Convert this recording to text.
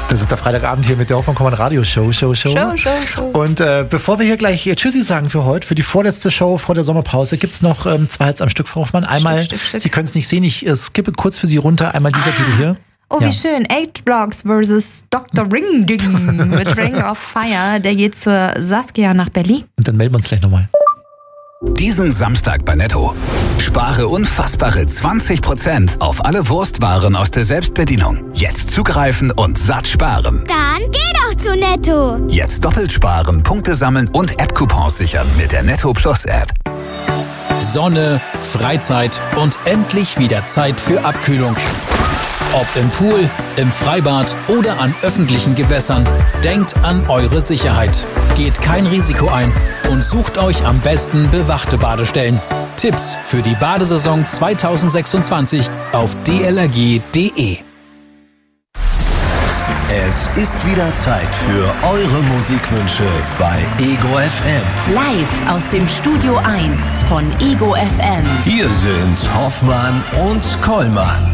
Das ist der Freitagabend hier mit der Hoffmann-Kommand Radio-Show. Show. Und bevor wir hier gleich Tschüssi sagen für heute, für die vorletzte Show vor der Sommerpause, gibt's noch 2 Hits am Stück, Frau Hoffmann. Einmal, Stück. Sie können es nicht sehen, ich skippe kurz für Sie runter. Einmal dieser Titel hier. Oh, wie schön. 8 Blocks versus Dr. Ring Ding mit Ring of Fire. Der geht zur Saskia nach Berlin. Und dann melden wir uns gleich nochmal. Diesen Samstag bei Netto. Spare unfassbare 20% auf alle Wurstwaren aus der Selbstbedienung. Jetzt zugreifen und satt sparen. Dann geh doch zu Netto. Jetzt doppelt sparen, Punkte sammeln und App-Coupons sichern mit der Netto Plus App. Sonne, Freizeit und endlich wieder Zeit für Abkühlung. Ob im Pool, im Freibad oder an öffentlichen Gewässern, denkt an eure Sicherheit. Geht kein Risiko ein und sucht euch am besten bewachte Badestellen. Tipps für die Badesaison 2026 auf dlrg.de. Es ist wieder Zeit für eure Musikwünsche bei Ego FM. Live aus dem Studio 1 von Ego FM. Hier sind Hoffmann und Kollmann.